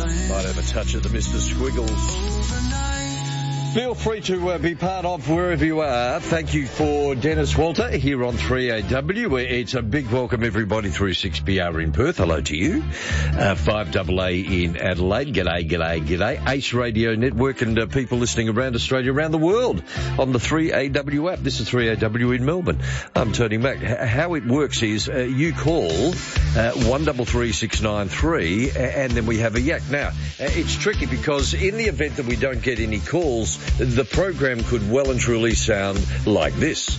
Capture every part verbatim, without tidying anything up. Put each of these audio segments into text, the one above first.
Might have a touch of the Mister Squiggles. Feel free to uh, be part of wherever you are. Thank you for Dennis Walter here on three A W. It's a big welcome, everybody, through six B R in Perth. Hello to you. Uh, five A A in Adelaide. G'day, g'day, g'day. Ace Radio Network and uh, people listening around Australia, around the world on the three A W app. This is three A W in Melbourne. I'm Tony Mack. H- how it works is uh, you call uh, one three three six nine three and then we have a yak. Now, uh, it's tricky because in the event that we don't get any calls, the program could well and truly sound like this.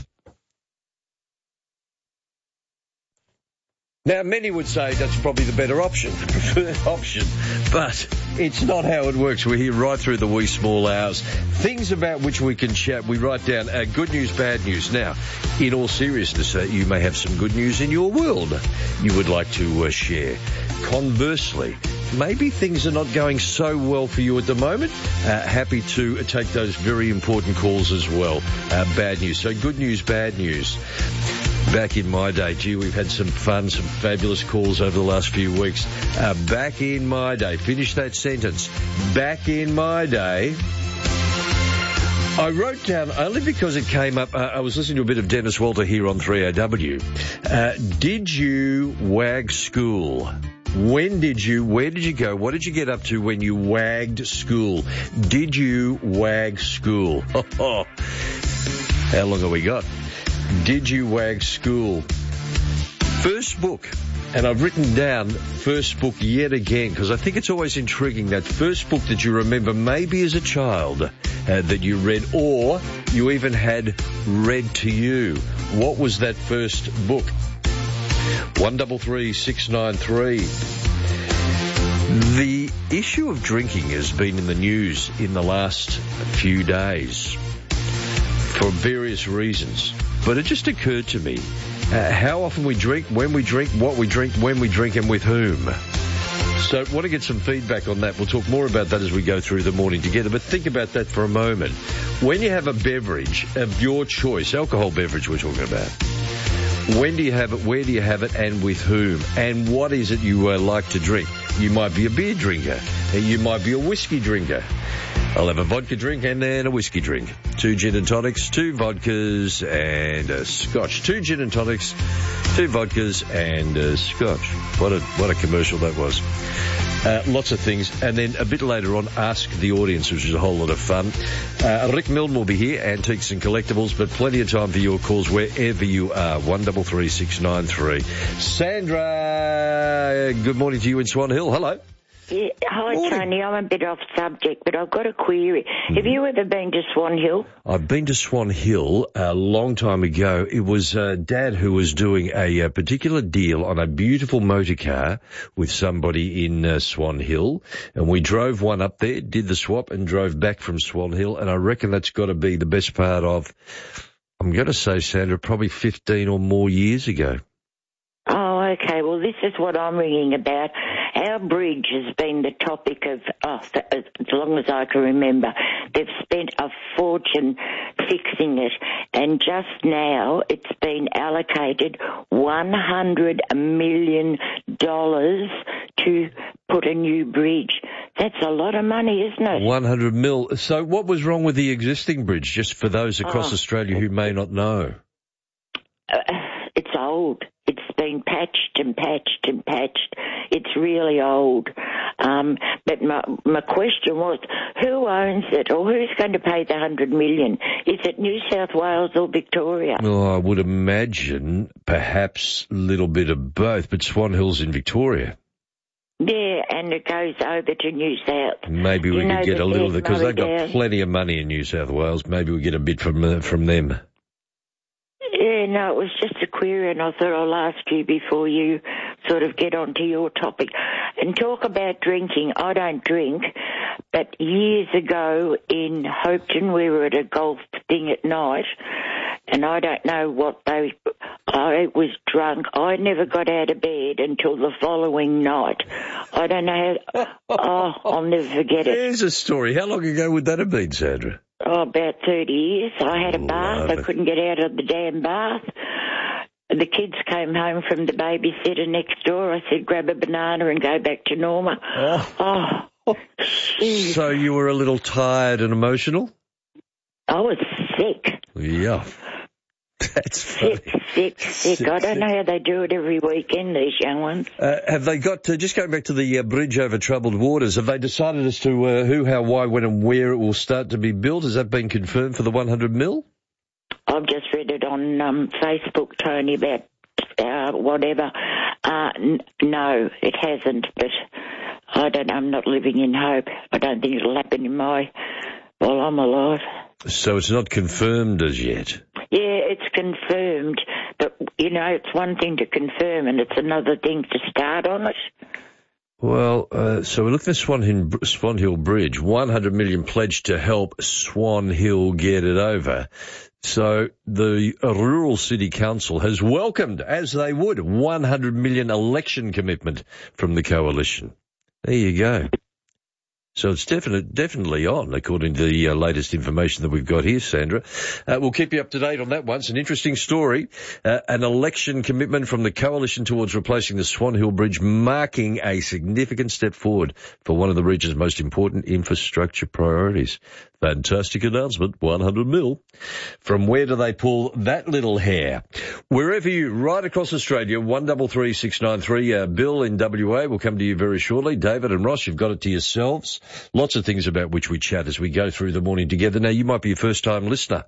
Now, many would say that's probably the better option, the preferred option, but it's not how it works. We're here right through the wee small hours. Things about which we can chat. We write down uh, good news, bad news. Now, in all seriousness, uh, you may have some good news in your world you would like to uh, share. Conversely, maybe things are not going so well for you at the moment. Uh, happy to take those very important calls as well. Uh, bad news. So good news, bad news. Back in my day, gee, we've had some fun, some fabulous calls over the last few weeks. Uh, back in my day, finish that sentence. Back in my day, I wrote down, only because it came up, uh, I was listening to a bit of Dennis Walter here on three A W. Uh, did you wag school? When did you, where did you go? What did you get up to when you wagged school? Did you wag school? How long have we got? Did you wag school? First book, and I've written down first book yet again because I think it's always intriguing, that first book that you remember maybe as a child uh, that you read or you even had read to you. What was that first book? one three three six nine three. The issue of drinking has been in the news in the last few days for various reasons. But it just occurred to me uh, how often we drink, when we drink, what we drink, when we drink, and with whom. So I want to get some feedback on that. We'll talk more about that as we go through the morning together. But think about that for a moment. When you have a beverage of your choice, alcohol beverage we're talking about, when do you have it, where do you have it, and with whom? And what is it you uh, like to drink? You might be a beer drinker. You might be a whiskey drinker. I'll have a vodka drink and then a whiskey drink. Two gin and tonics, two vodkas and a scotch. Two gin and tonics, two vodkas and a scotch. What a what a commercial that was. Uh, lots of things. And then a bit later on, Ask the Audience, which is a whole lot of fun. Uh, Rick Milne will be here, Antiques and Collectibles, but plenty of time for your calls wherever you are. one three three six nine three. Sandra, good morning to you in Swan Hill. Hello. Yeah, hi, Morning. Tony. I'm a bit off subject, but I've got a query. Mm-hmm. Have you ever been to Swan Hill? I've been to Swan Hill a long time ago. It was uh, Dad who was doing a, a particular deal on a beautiful motor car with somebody in uh, Swan Hill, and we drove one up there, did the swap, and drove back from Swan Hill, and I reckon that's got to be the best part of, I'm going to say, Sandra, probably fifteen or more years ago. Oh, okay. Well, this is what I'm ringing about. Our bridge has been the topic of, oh, as long as I can remember. They've spent a fortune fixing it, and just now it's been allocated one hundred million dollars to put a new bridge. That's a lot of money, isn't it? one hundred mil. So what was wrong with the existing bridge, just for those across oh. Australia who may not know? Uh, it's old. It's been patched and patched and patched. It's really old. Um, but my, my question was, who owns it, or who's going to pay the hundred million? Is it New South Wales or Victoria? Well, I would imagine perhaps a little bit of both, but Swan Hill's in Victoria. Yeah, and it goes over to New South. Maybe we you could get a little, because they've got down? plenty of money in New South Wales. Maybe we get a bit from uh, from them. Yeah, no, it was just a query, and I thought I'll ask you before you sort of get onto your topic. And talk about drinking. I don't drink, but years ago in Hopeton, we were at a golf thing at night, and I don't know what they... I was drunk. I never got out of bed until the following night. I don't know how... Oh, I'll never forget it. Here's a story. How long ago would that have been, Sandra? Oh, about thirty years. I had a bath. Love I it. couldn't get out of the damn bath. The kids came home from the babysitter next door. I said, grab a banana and go back to Norma. Oh. Oh, So you were a little tired and emotional? I was sick. Yeah. That's funny. Sick, sick, sick. Sick, I don't sick. know how they do it every weekend, these young ones. Uh, have they got, uh, just going back to the uh, bridge over troubled waters, have they decided as to uh, who, how, why, when and where it will start to be built? Has that been confirmed for the one hundred mil? I've just read it on um, Facebook, Tony, about uh, whatever. Uh, n- no, it hasn't, but I don't know. I'm not living in hope. I don't think it'll happen in my, while I'm alive. So it's not confirmed as yet? Yeah, it's confirmed, but, you know, it's one thing to confirm and it's another thing to start on it. Well, uh, so we're looking at Swan Hill, Swan Hill Bridge, one hundred million pledged to help Swan Hill get it over. So the Rural City Council has welcomed, as they would, one hundred million election commitment from the coalition. There you go. So it's definite, definitely on, according to the uh, latest information that we've got here, Sandra. Uh, we'll keep you up to date on that one. It's an interesting story. Uh, an election commitment from the coalition towards replacing the Swan Hill Bridge, marking a significant step forward for one of the region's most important infrastructure priorities. Fantastic announcement, one hundred mil. From where do they pull that little hair? Wherever you, right across Australia, one three three six nine three. Uh, Bill in W A will come to you very shortly. David and Ross, you've got it to yourselves. Lots of things about which we chat as we go through the morning together. Now, you might be a first-time listener.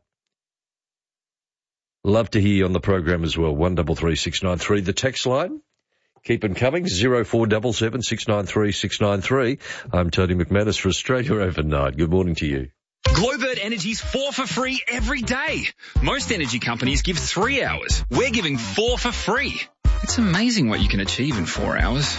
Love to hear you on the program as well, one three three six nine three. The text line, keep them coming, zero four seven seven six nine three six nine three. I'm Tony McManus for Australia Overnight. Good morning to you. Glowbird Energy's four for free every day. Most energy companies give three hours. We're giving four for free. It's amazing what you can achieve in four hours.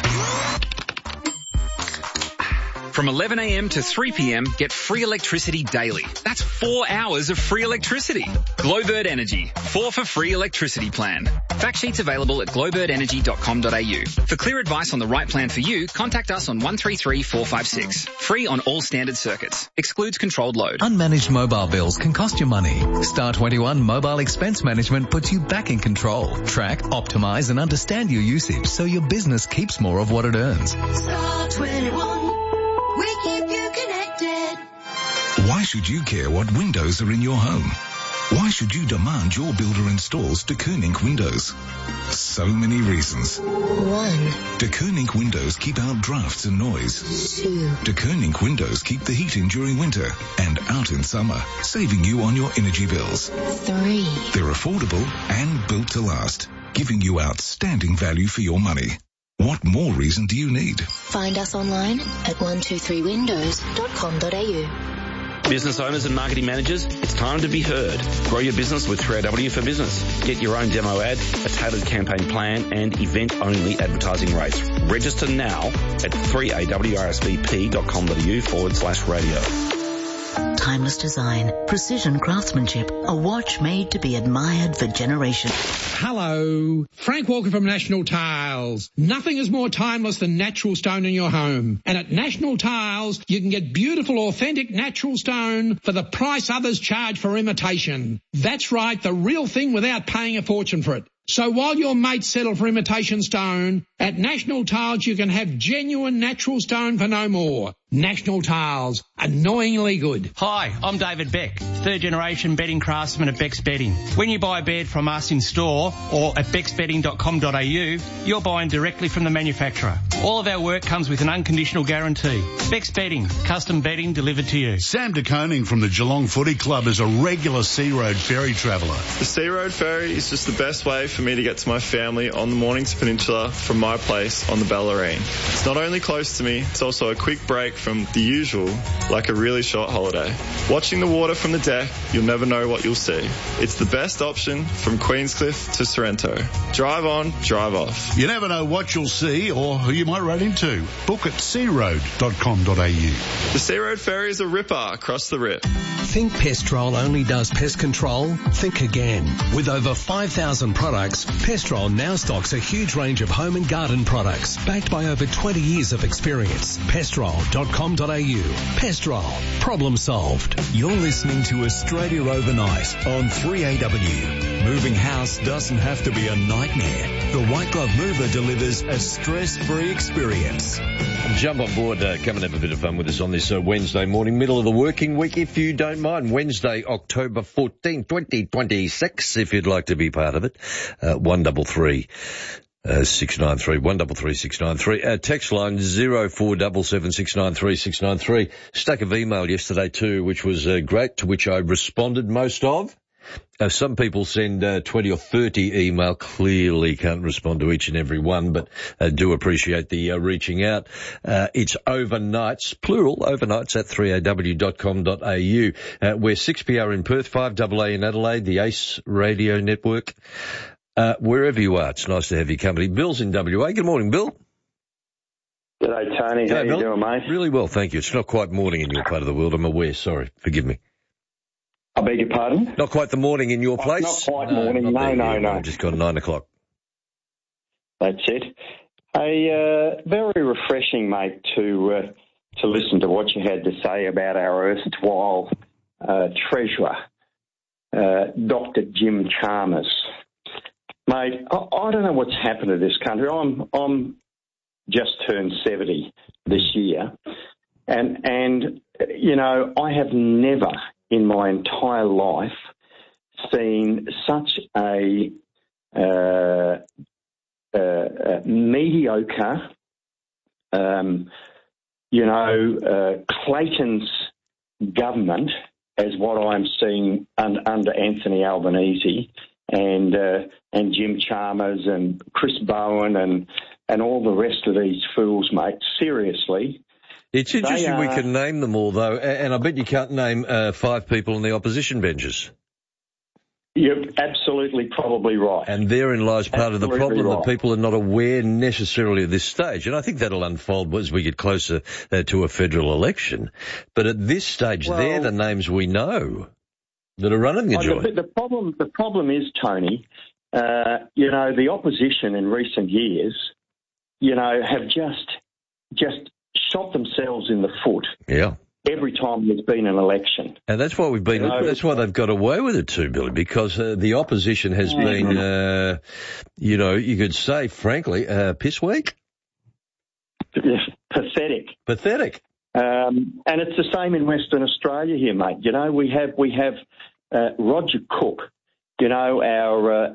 From eleven a.m. to three p.m, get free electricity daily. That's four hours of free electricity. Glowbird Energy, four for free electricity plan. Fact sheets available at glowbird energy dot com dot a u. For clear advice on the right plan for you, contact us on one three three four five six. Free on all standard circuits. Excludes controlled load. Unmanaged mobile bills can cost you money. Star twenty-one Mobile Expense Management puts you back in control. Track, optimize and understand your usage so your business keeps more of what it earns. Star twenty-one. We keep you connected. Why should you care what windows are in your home? Why should you demand your builder installs De Koning windows? So many reasons. One. De Koning windows keep out drafts and noise. Two. De Koning windows keep the heat in during winter and out in summer, saving you on your energy bills. Three. They're affordable and built to last, giving you outstanding value for your money. What more reason do you need? Find us online at one two three windows dot com dot a u. Business owners and marketing managers, it's time to be heard. Grow your business with three A W for Business. Get your own demo ad, a tailored campaign plan, and event-only advertising rates. Register now at three A W R S V P dot com dot a u forward slash radio. Timeless design, precision craftsmanship, a watch made to be admired for generations. Hello, Frank Walker from National Tiles. Nothing is more timeless than natural stone in your home. And at National Tiles, you can get beautiful, authentic natural stone for the price others charge for imitation. That's right, the real thing without paying a fortune for it. So while your mates settle for imitation stone, at National Tiles you can have genuine natural stone for no more. National Tiles, annoyingly good. Hi, I'm David Beck, third generation bedding craftsman at Beck's Bedding. When you buy a bed from us in store or at becks bedding dot com dot a u, you're buying directly from the manufacturer. All of our work comes with an unconditional guarantee. Beck's Bedding, custom bedding delivered to you. Sam De Koning from the Geelong Footy Club is a regular Sea Road ferry traveller. The Sea Road ferry is just the best way for me to get to my family on the Mornington Peninsula from my place on the Bellarine. It's not only close to me, it's also a quick break from the usual, like a really short holiday. Watching the water from the deck, you'll never know what you'll see. It's the best option from Queenscliff to Sorrento. Drive on, drive off. You never know what you'll see or who you might run into. Book at sea road dot com dot a u. The Sea Road ferry is a ripper across the rip. Think Pestrol only does pest control? Think again. With over five thousand products, Pestrol now stocks a huge range of home and garden products backed by over twenty years of experience. pestrol dot com dot a u. Pestrol. Problem solved. You're listening to Australia Overnight on three A W. Moving house doesn't have to be a nightmare. The White Glove Mover delivers a stress-free experience. Jump on board, uh, come and have a bit of fun with us on this uh, Wednesday morning, middle of the working week, if you don't mind. Wednesday, October fourteenth, twenty twenty-six, if you'd like to be part of it. Uh, one double three. Uh, six nine three, one double three, six nine three. Uh, text line zero four seven seven, six nine three, six nine three. Stack of email yesterday too, which was uh, great, to which I responded most of. Uh, some people send uh, twenty or thirty email. Clearly can't respond to each and every one, but uh, do appreciate the uh, reaching out. Uh, it's overnights, plural, overnights at three a w dot com dot a u. Uh, we're six p r in Perth, five A A in Adelaide, the Ace Radio Network. Uh, wherever you are, it's nice to have your company. Bill's in W A. Good morning, Bill. G'day, Tony. How G'day, you Bill. doing, mate? Really well, thank you. It's not quite morning in your part of the world, I'm aware. Sorry, forgive me. I beg your pardon? Not quite the morning in your Oh, place? not quite no, morning. not No, there, no, yeah, no. I've just gone nine o'clock. That's it. A uh, very refreshing, mate, to uh, to listen to what you had to say about our erstwhile uh, treasurer, uh, Doctor Jim Chalmers. Mate, I, I don't know what's happened to this country. I'm I'm just turned seventy this year, and and you know I have never in my entire life seen such a uh, uh, uh, mediocre, um, you know, uh, Clayton's government as what I'm seeing un- under Anthony Albanese and uh, and Jim Chalmers and Chris Bowen and and all the rest of these fools, mate. Seriously. It's interesting are, we can name them all, though, and I bet you can't name uh, five people on the opposition benches. You're absolutely probably right. And therein lies part absolutely of the problem, right. that people are not aware necessarily at this stage. And I think that'll unfold as we get closer uh, to a federal election. But at this stage, well, they're the names we know that are running the oh, joint. The, the problem, the problem is, Tony, uh, you know, the opposition in recent years, you know, have just just shot themselves in the foot. Yeah. Every time there's been an election. And that's why we've been, you know, that's why they've got away with it too, Billy, because uh, the opposition has mm-hmm. been, uh, you know, you could say, frankly, uh, piss weak. Pathetic. Pathetic. Um, and it's the same in Western Australia here, mate. You know, we have, we have, uh, Roger Cook, you know, our, uh,